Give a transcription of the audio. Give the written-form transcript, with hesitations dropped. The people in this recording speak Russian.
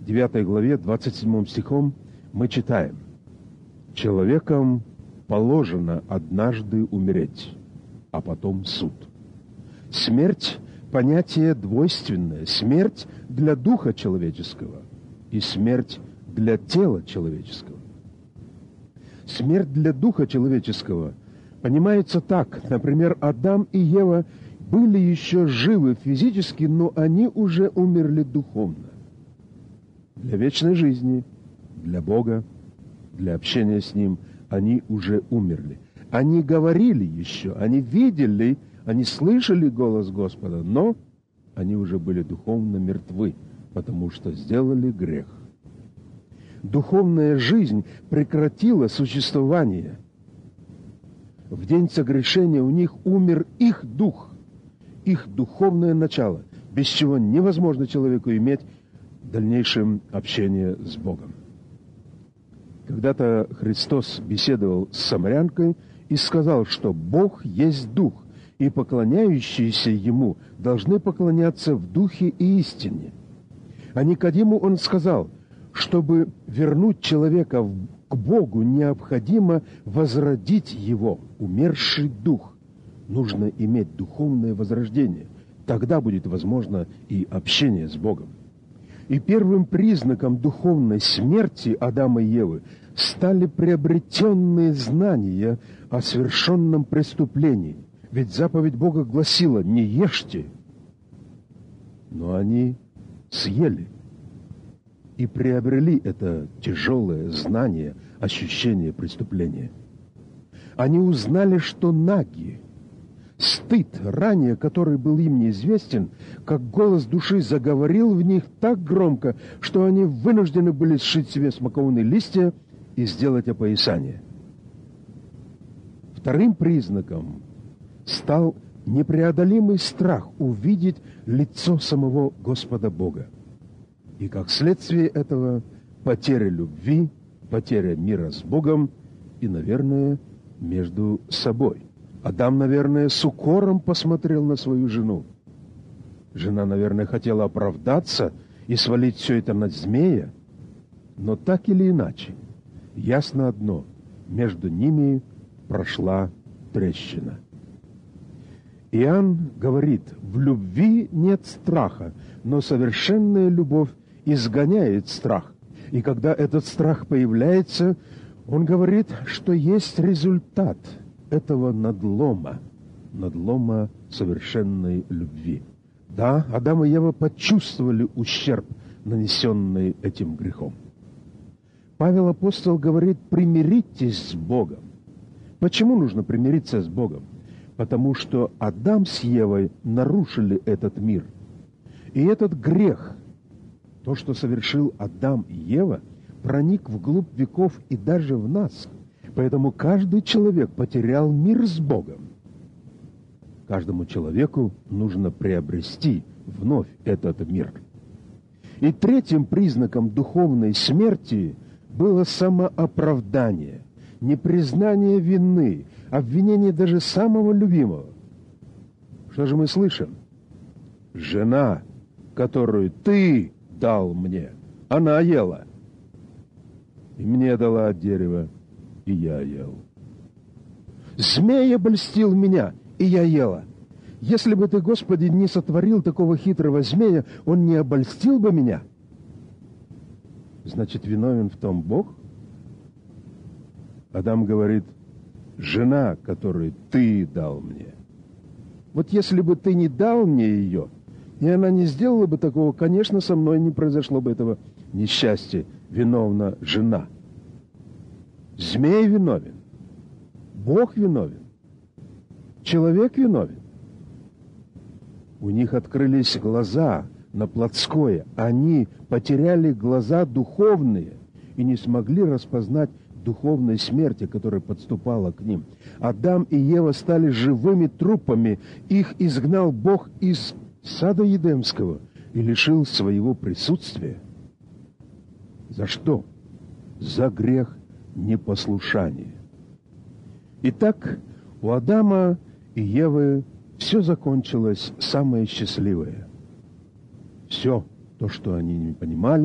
9 главе, 27 стихом мы читаем: «Человеком положено однажды умереть, а потом суд». Смерть — понятие двойственное. Смерть для духа человеческого и смерть для тела человеческого. Смерть для духа человеческого понимается так. Например, Адам и Ева были еще живы физически, но они уже умерли духовно. Для вечной жизни, для Бога, для общения с Ним они уже умерли. Они говорили еще, они видели, они слышали голос Господа, но они уже были духовно мертвы, потому что сделали грех. Духовная жизнь прекратила существование. В день согрешения у них умер их дух, их духовное начало, без чего невозможно человеку иметь дальнейшее общение с Богом. Когда-то Христос беседовал с самарянкой и сказал, что Бог есть Дух, и поклоняющиеся Ему должны поклоняться в Духе и истине. А Никодиму Он сказал, чтобы вернуть человека к Богу, необходимо возродить его, умерший дух. Нужно иметь духовное возрождение. Тогда будет возможно и общение с Богом. И первым признаком духовной смерти Адама и Евы стали приобретенные знания о совершенном преступлении. Ведь заповедь Бога гласила: «Не ешьте». Но они съели и приобрели это тяжелое знание, ощущение преступления. Они узнали, что наги. Стыд, ранее который был им неизвестен, как голос души заговорил в них так громко, что они вынуждены были сшить себе смоковные листья и сделать опоясание. Вторым признаком стал непреодолимый страх увидеть лицо самого Господа Бога. И как следствие этого потеря любви, потеря мира с Богом и, наверное, между собой. Адам, наверное, с укором посмотрел на свою жену. Жена, наверное, хотела оправдаться и свалить все это на змея. Но так или иначе, ясно одно: между ними прошла трещина. Иоанн говорит: в любви нет страха, но совершенная любовь изгоняет страх. И когда этот страх появляется, он говорит, что есть результат этого надлома совершенной любви. Да, Адам и Ева почувствовали ущерб, нанесенный этим грехом. Павел апостол говорит: примиритесь с Богом. Почему нужно примириться с Богом? Потому что Адам с Евой нарушили этот мир. И этот грех, то, что совершил Адам и Ева, проник вглубь веков и даже в нас. Поэтому каждый человек потерял мир с Богом. Каждому человеку нужно приобрести вновь этот мир. И третьим признаком духовной смерти было самооправдание, непризнание вины, обвинение даже самого любимого. Что же мы слышим? Жена, которую ты дал мне, она ела. И мне дала от дерева, и я ел. Змей обольстил меня, и я ела. Если бы ты, Господи, не сотворил такого хитрого змея, он не обольстил бы меня. Значит, виновен в том Бог? Адам говорит: жена, которую ты дал мне. Вот если бы ты не дал мне ее, и она не сделала бы такого, конечно, со мной не произошло бы этого несчастья. Виновна жена. Змей виновен. Бог виновен. Человек виновен. У них открылись глаза на плотское. Они потеряли глаза духовные и не смогли распознать духовной смерти, которая подступала к ним. Адам и Ева стали живыми трупами. Их изгнал Бог из сада Едемского и лишил своего присутствия. За что? За грех непослушания. Итак, у Адама и Евы все закончилось самое счастливое. Все то, что они не понимали,